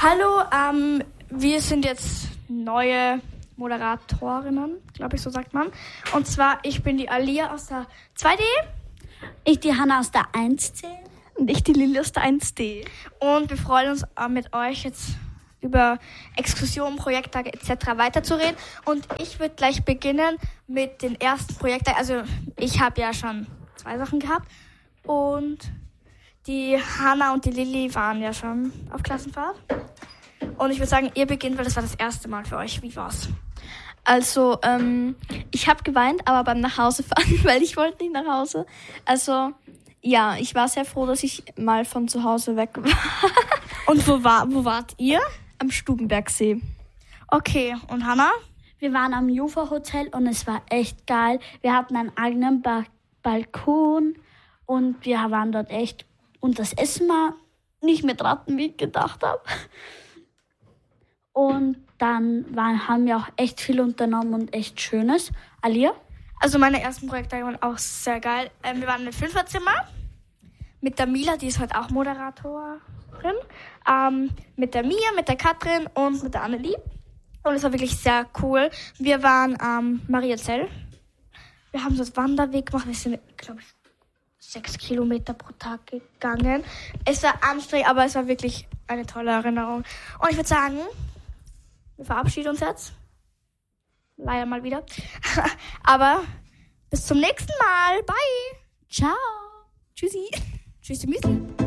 Hallo, wir sind jetzt neue Moderatorinnen, glaube ich, so sagt man. Und zwar, ich bin die Alia aus der 2D. Ich die Hanna aus der 1C. Und ich die Lilly aus der 1D. Und wir freuen uns mit euch jetzt über Exkursionen, Projekttage etc. weiterzureden. Und ich würde gleich beginnen mit den ersten Projekttagen. Also ich habe ja schon 2 Sachen gehabt. Und die Hanna und die Lilly waren ja schon auf Klassenfahrt. Und ich würde sagen, ihr beginnt, weil das war das erste Mal für euch. Wie war's? Also, ich habe geweint, aber beim Nachhausefahren, weil ich wollte nicht nach Hause. Also, ja, ich war sehr froh, dass ich mal von zu Hause weg war. Und wo wart ihr? Am Stubenbergsee. Okay, und Hanna? Wir waren am Jufa-Hotel und es war echt geil. Wir hatten einen eigenen Balkon und wir waren dort echt. Und das Essen war nicht mit Ratten, wie ich gedacht habe. Und dann haben wir auch echt viel unternommen und echt Schönes. Alia? Also meine ersten Projekte waren auch sehr geil. Wir waren im Fünferzimmer mit der Mila, die ist heute auch Moderatorin. Mit der Mia, mit der Katrin und mit der Annelie. Und es war wirklich sehr cool. Wir waren am Mariazell. Wir haben so einen Wanderweg gemacht. Wir sind, glaube ich, 6 Kilometer pro Tag gegangen. Es war anstrengend, aber es war wirklich eine tolle Erinnerung. Und ich würde sagen, wir verabschieden uns jetzt. Leider mal wieder. Aber bis zum nächsten Mal. Bye. Ciao. Tschüssi. Tschüssi, Müsli.